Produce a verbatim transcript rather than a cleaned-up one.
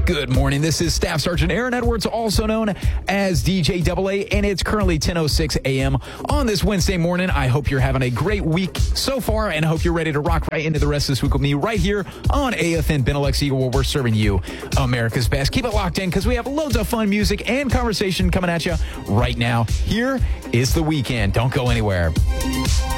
Good morning. This is Staff Sergeant Aaron Edwards, also known as D J Double A, and it's currently ten oh six a.m. on this Wednesday morning. I hope you're having a great week so far, and I hope you're ready to rock right into the rest of this week with me right here on A F N Benelux Eagle, where we're serving you America's best. Keep it locked in because we have loads of fun music and conversation coming at you right now. Here is The Weeknd. Don't go anywhere.